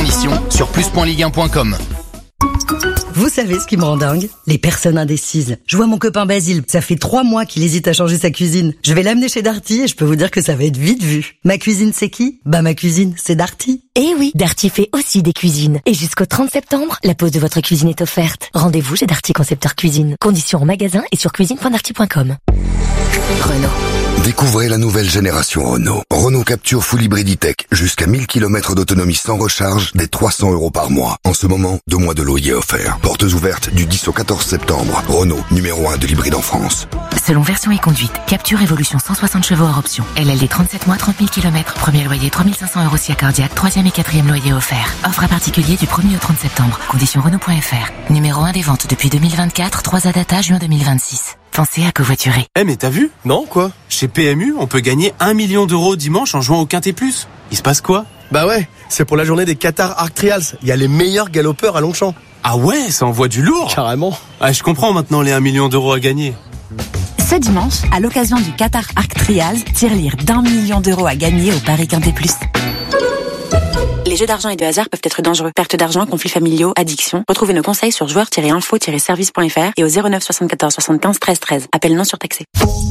Conditions sur plus.ligue1.com. Vous savez ce qui me rend dingue? Les personnes indécises. Je vois mon copain Basile, ça fait 3 mois qu'il hésite à changer sa cuisine. Je vais l'amener chez Darty et je peux vous dire que ça va être vite vu. Ma cuisine, c'est qui? Bah ma cuisine, c'est Darty. Eh oui, Darty fait aussi des cuisines. Et jusqu'au 30 septembre, la pose de votre cuisine est offerte. Rendez-vous chez Darty Concepteur Cuisine. Conditions en magasin et sur cuisine.darty.com. Renault. Découvrez la nouvelle génération Renault. Renault Capture Full Hybrid E-Tech. Jusqu'à 1000 km d'autonomie sans recharge, dès 300 € par mois. En ce moment, 2 mois de loyer offert. Portes ouvertes du 10 au 14 septembre. Renault, numéro 1 de l'hybride en France. Selon version et conduite, Capture Evolution 160 chevaux hors option. LLD 37 mois, 30 000 km. Premier loyer 3500 € si accordiaque. 3e et 4e loyer offert. Offre à particulier du 1er au 30 septembre. Conditions Renault.fr. Numéro 1 des ventes depuis 2024. 3 Adata juin 2026. Pensez à covoiturer. Mais t'as vu? Non, quoi? Chez PMU, on peut gagner 1 million d'euros dimanche en jouant au Quintet Plus. Il se passe quoi? Bah ouais, c'est pour la journée des Qatar Arc Trials. Il y a les meilleurs galopeurs à Longchamp. Ah ouais, ça envoie du lourd. Carrément. Ah, je comprends maintenant les 1 million d'euros à gagner. Ce dimanche, à l'occasion du Qatar Arc Trials, tirelire d'1 million d'euros à gagner au Paris Quintet Plus. Les jeux d'argent et de hasard peuvent être dangereux. Perte d'argent, conflits familiaux, addiction. Retrouvez nos conseils sur joueurs-info-service.fr et au 09 74 75 13 13. Appel non surtaxé.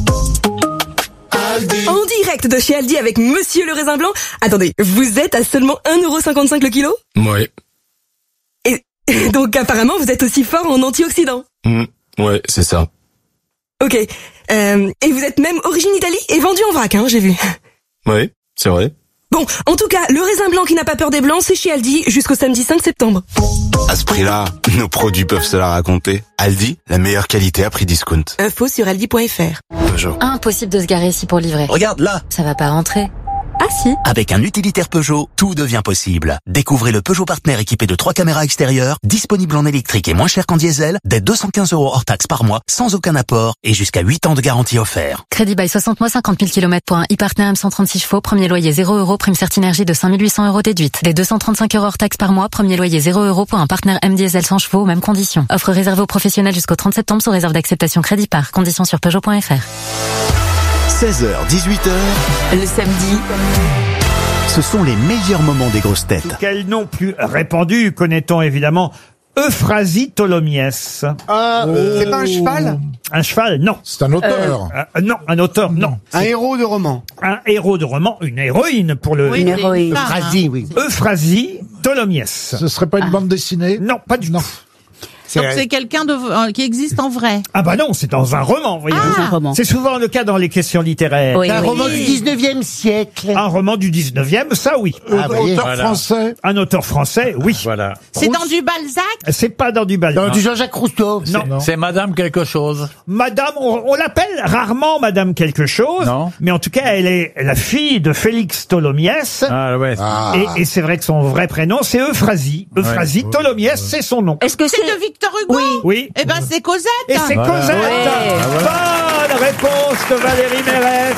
En direct de chez Aldi avec Monsieur le Raisin Blanc. Attendez, vous êtes à seulement 1,55 € le kilo? Ouais. Et donc apparemment vous êtes aussi fort en antioxydants. Ouais, c'est ça. Ok. Et vous êtes même origine Italie et vendu en vrac, j'ai vu. Ouais, c'est vrai. Bon, en tout cas, le raisin blanc qui n'a pas peur des blancs, c'est chez Aldi jusqu'au samedi 5 septembre. À ce prix-là, nos produits peuvent se la raconter. Aldi, la meilleure qualité à prix discount. Info sur aldi.fr. Peugeot. Impossible de se garer ici pour livrer. Regarde là. Ça va pas rentrer. Ah si. Avec un utilitaire Peugeot, tout devient possible. Découvrez le Peugeot Partner équipé de 3 caméras extérieures, disponible en électrique et moins cher qu'en diesel, dès 215 € hors taxe par mois, sans aucun apport et jusqu'à 8 ans de garantie offert. Crédit bail 60 mois, 50 000 km pour un e-Partner M136 chevaux, premier loyer 0 €, prime Certinergie de 5 800 € déduite. Dès 235 € hors taxe par mois, premier loyer 0 € pour un Partner M diesel 100 chevaux, mêmes conditions. Offre réservée aux professionnels jusqu'au 30 septembre sous réserve d'acceptation crédit par. Conditions sur Peugeot.fr. 16h, 18h. Le samedi. Ce sont les meilleurs moments des grosses têtes. Quel nom plus répandu connaît-on évidemment? Euphrasie Tholomyès. C'est pas un cheval? Un cheval, non. C'est un auteur. Non, un auteur, non. Un héros de roman. Un héros de roman, une héroïne pour le... Une héroïne. Euphrasie, oui. Euphrasie Tholomyès. Ce serait pas une bande dessinée? Non, pas du tout. Donc c'est quelqu'un qui existe en vrai. Ah bah non, c'est dans un roman, voyez. Un roman. C'est souvent le cas dans les questions littéraires. Oui, Un oui. roman du 19e siècle. Un roman du 19e, ça oui. Auteur français. Un auteur français, oui. Voilà. C'est dans du Balzac? C'est pas dans du Balzac. Dans du Jean-Jacques Rousseau. Non. C'est Madame quelque chose. Madame, on l'appelle rarement Madame quelque chose. Non. Mais en tout cas, elle est la fille de Félix Tholomyès. Ah ouais. Et c'est vrai que son vrai prénom, c'est Euphrasie. Euphrasie Tholomyès, c'est son nom. Est-ce que C'est de Victor Hugo? Oui. Eh ben c'est Cosette. Et c'est Cosette. Bonne réponse de Valérie Mérès.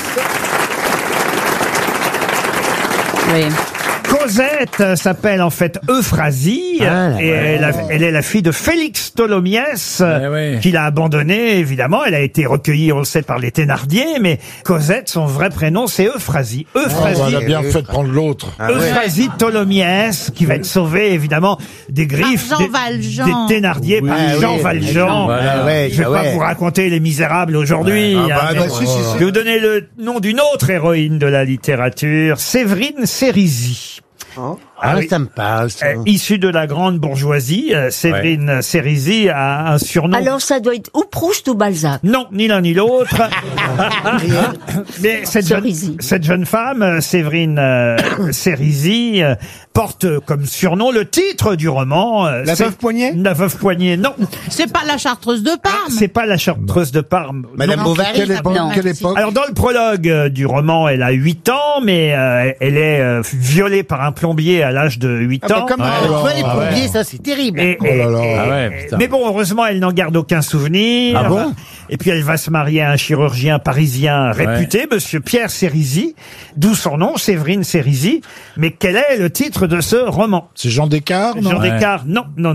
Oui. Cosette s'appelle en fait Euphrasie et elle est la fille de Félix Tholomyès qui l'a abandonnée évidemment. Elle a été recueillie, on le sait, par les Thénardier, mais Cosette, son vrai prénom, c'est Euphrasie. Euphrasie. Elle a bien fait de prendre l'autre. Euphrasie Tholomyès qui va être sauvée évidemment des griffes Par Jean Valjean. des Thénardier par Jean Valjean. Je vais pas vous raconter Les Misérables aujourd'hui. Je vais vous donner le nom d'une autre héroïne de la littérature, Séverine Sérisy. Oui. Ça me parle. Issue de la grande bourgeoisie, Séverine Sérisy a un surnom. Alors ça doit être ou Proust ou Balzac. Non, ni l'un ni l'autre. Mais cette jeune femme, Séverine Sérisy, porte comme surnom le titre du roman. La Veuve Poignée? La Veuve Poignée, non. C'est pas la Chartreuse de Parme? C'est pas la Chartreuse de Parme. Madame Bovary? Quelle époque? Alors dans le prologue du roman, elle a 8 ans, mais elle est violée par un plombier à l'âge de 8 ans. Les plombiers, ça c'est terrible. Mais bon, heureusement, elle n'en garde aucun souvenir. Ah bon? Et puis elle va se marier à un chirurgien parisien réputé, Monsieur Pierre Sérisy, d'où son nom, Séverine Sérisy. Mais quel est le titre de ce roman? C'est Jean Descartes? Jean Descartes, non.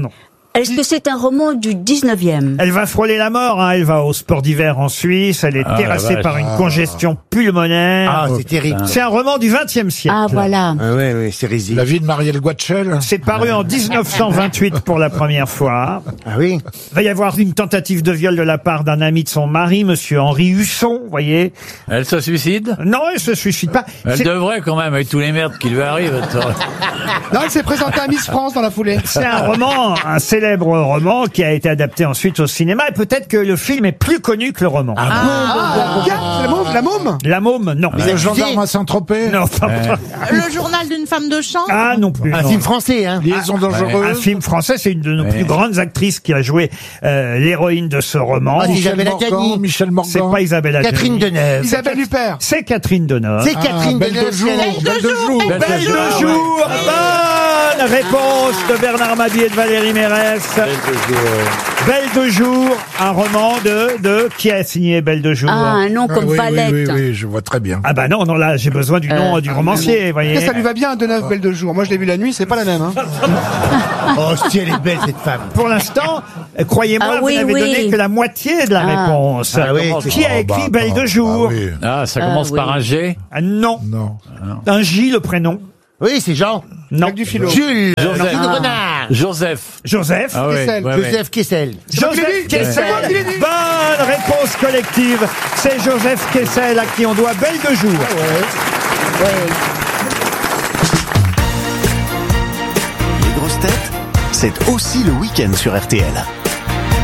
Est-ce que c'est un roman du 19e? Elle va frôler la mort, hein. Elle va au sport d'hiver en Suisse, elle est terrassée par une congestion pulmonaire. Ah, c'est terrible. C'est un roman du 20e siècle. Ah, voilà. Oui, c'est risible. La vie de Marielle Guatchel. C'est paru en 1928 pour la première fois. Ah oui. Il va y avoir une tentative de viol de la part d'un ami de son mari, monsieur Henri Husson, vous voyez. Elle se suicide? Non, elle se suicide pas. Elle devrait quand même, avec tous les merdes qui lui arrivent. Non, elle s'est présentée à Miss France dans la foulée. C'est un roman, un célèbre roman qui a été adapté ensuite au cinéma, et peut-être que le film est plus connu que le roman. C'est la môme? La môme, non. Le gendarme à Saint-Tropez? Non, pas Le journal d'une femme de chambre. Ah non plus. Un non. film français, hein. Liaison dangereuse. Un film français, c'est une de nos plus grandes actrices qui a joué l'héroïne de ce roman. Michel Morgan. C'est pas Isabelle Adjani. Catherine Deneuve. Isabelle Huppert. C'est Catherine Deneuve. C'est Catherine Belle Deneuve. de jour. Belle de jour. Belle de jour. Bonne réponse de Bernard Mabie et de Valérie Mérès. Belle de jour, un roman de qui a signé Belle de jour? Ah, un nom comme Valette. Oui, je vois très bien. Ah bah non, là, j'ai besoin du nom du romancier, vous voyez. Ça lui va bien, Deneuve, Belle de jour. Moi, je l'ai vu la nuit, c'est pas la même. Hein. Oh, si elle est belle, cette femme. Pour l'instant, croyez-moi, vous n'avez donné que la moitié de la réponse. Ah oui. Qui a écrit Belle de jour? Ah, ça commence par un G? Ah, non. Un J, le prénom. Oui, c'est Jean. Non. Du philo. Jules. Joseph. Joseph. Joseph. Ah oui. Kessel. Joseph Kessel. Joseph Kessel. Bonne réponse collective. C'est Joseph Kessel à qui on doit Belle de jour. Les grosses têtes, c'est aussi le week-end sur RTL.